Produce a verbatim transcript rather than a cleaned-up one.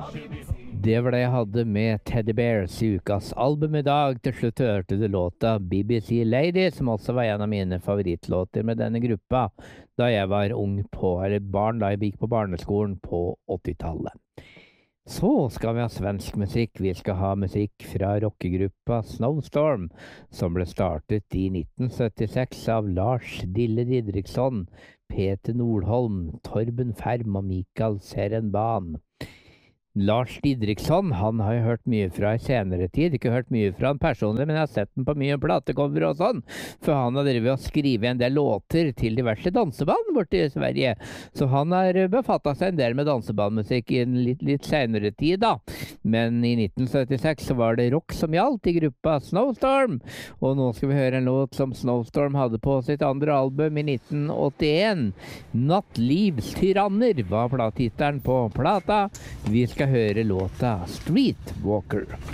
Det var det jeg hadde med Teddy Bears i ukas album i dag. Til slutt hørte du låta B B C Lady, som også var en av mine favorittlåter med denne gruppa da jeg var ung på, eller barn da jeg gikk på barneskolen på åttitallet. Så skal vi ha svensk musikk. Vi skal ha musikk fra rockegruppa Snowstorm, som ble startet i nitten syttiseks av Lars Dille Didriksson, Peter Nordholm, Torben Ferm og Mikael Serenban. Lars Didriksson, han har jeg hørt mye fra i senere tid. Ikke hørt mye fra han personlig, men jeg har sett den på mye platecover og sånn. For han har drevet og skrivet en del låter til diverse danseband borte i Sverige. Så han har befattet seg en del med dansebandmusikk i en litt, litt senere tid da. Men i nitten syttiseks så var det rock som gjaldt i gruppa Snowstorm. Og nå skal vi høre en låt som Snowstorm hadde på sitt andre album i nitten åttien. Nattlivstyranner var tittelen på plata. Vi skal høre låta Streetwalker.